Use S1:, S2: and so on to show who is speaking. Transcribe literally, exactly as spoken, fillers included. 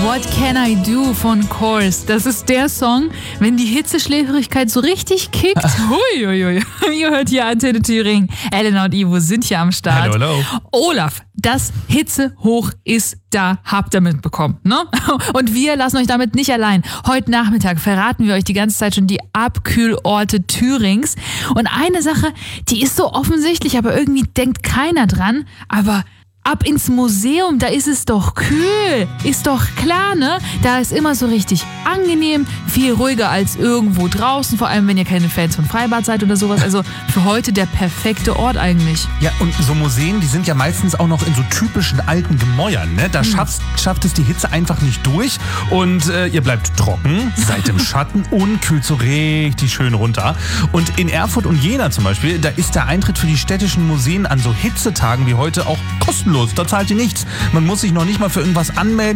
S1: What Can I Do von Course. Das ist der Song, wenn die Hitzeschläferigkeit so richtig kickt. Huiuiui. Ihr hört hier Antenne Thüringen. Elena und Ivo sind hier am Start.
S2: Hallo, hallo.
S1: Olaf, das Hitzehoch ist da, habt ihr mitbekommen, ne? Und wir lassen euch damit nicht allein. Heute Nachmittag verraten wir euch die ganze Zeit schon die Abkühlorte Thürings. Und eine Sache, die ist so offensichtlich, aber irgendwie denkt keiner dran. Aber ab ins Museum, da ist es doch kühl. Ist doch klar, ne? Da ist immer so richtig angenehm, viel ruhiger als irgendwo draußen, vor allem wenn ihr keine Fans von Freibad seid oder sowas. Also für heute der perfekte Ort eigentlich.
S2: Ja, und so Museen, die sind ja meistens auch noch in so typischen alten Gemäuern, ne? Da schafft, schafft es die Hitze einfach nicht durch und äh, ihr bleibt trocken, seid im Schatten und kühlt so richtig schön runter. Und in Erfurt und Jena zum Beispiel, da ist der Eintritt für die städtischen Museen an so Hitzetagen wie heute auch kostenlos. Da zahlt ihr nichts. Man muss sich noch nicht mal für irgendwas anmelden.